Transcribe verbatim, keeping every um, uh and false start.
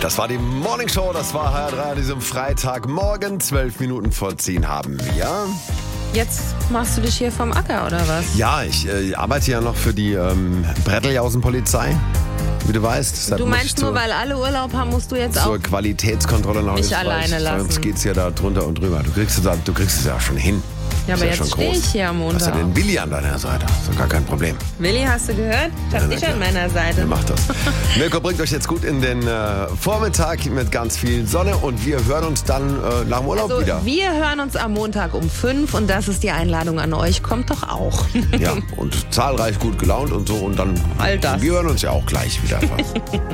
Das war die Morning Show, das war H R drei an diesem Freitagmorgen. Zwölf Minuten vor zehn haben wir. Jetzt machst du dich hier vom Acker, oder was? Ja, ich äh, arbeite ja noch für die ähm, Bretteljausen-Polizei, wie du weißt. Deshalb Du muss meinst ich nur, zur, weil alle Urlaub haben, musst du jetzt zur auch Qualitätskontrolle noch mich Österreich. alleine lassen. Sonst geht's ja da drunter und drüber. Du kriegst es, du kriegst es ja schon hin. Ja, aber Ist jetzt schon stehe groß. ich hier am Du hast ja Montag. den Willi an deiner Seite. Ist doch gar kein Problem. Willi, hast du gehört? Ich hab Ja, dich na an klar. meiner Seite. Wer macht das? Mirko bringt euch jetzt gut in den äh, Vormittag mit ganz viel Sonne und wir hören uns dann äh, nach dem Urlaub Also, wieder. wir hören uns am Montag um fünf und das ist die Einladung an euch. Kommt doch auch. Ja, und zahlreich gut gelaunt und so und dann. All das. Wir hören uns ja auch gleich wieder.